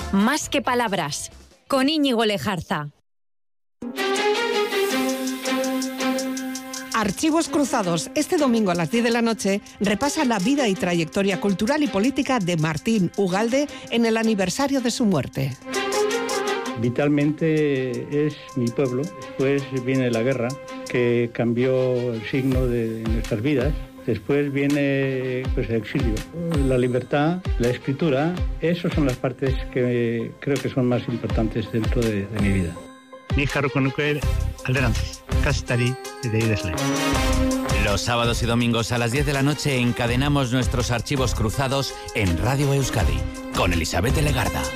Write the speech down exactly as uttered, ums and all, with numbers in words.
Más que palabras, con Íñigo Lejarza. Archivos Cruzados, este domingo a las diez de la noche, repasa la vida y trayectoria cultural y política de Martín Ugalde en el aniversario de su muerte. Vitalmente es mi pueblo. Después viene la guerra, que cambió el signo de nuestras vidas. Después viene pues, el exilio, la libertad, la escritura. Esas son las partes que creo que son más importantes dentro de, de mi vida. Ni jarroko nuke alderantziz, kazetari de idazle. Los sábados y domingos a las diez de la noche encadenamos nuestros archivos cruzados en Radio Euskadi con Elizabeth Legarda.